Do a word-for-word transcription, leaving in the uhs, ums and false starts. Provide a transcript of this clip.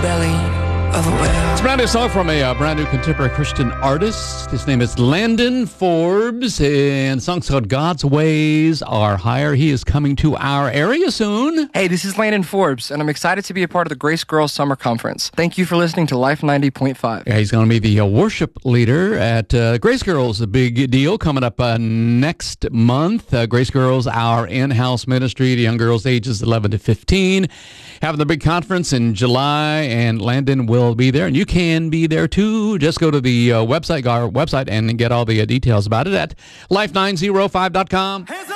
belly of a whale. It's a brand new song from a uh, brand new contemporary Christian artist. His name is Landon Forbes, and the song's called God's Ways Are Higher. He is coming to our area soon. Hey, this is Landon Forbes, and I'm excited to be a part of the Grace Girls Summer Conference. Thank you for listening to Life ninety point five. Yeah, he's going to be the uh, worship leader at uh, Grace Girls, a big deal coming up uh, next month. Uh, Grace Girls, our in-house ministry to young girls ages eleven to fifteen. Having the big conference in July, and Landon will be there, and you can be there too. Just go to the uh, website, our website, and get all the uh, details about it at life nine oh five dot com.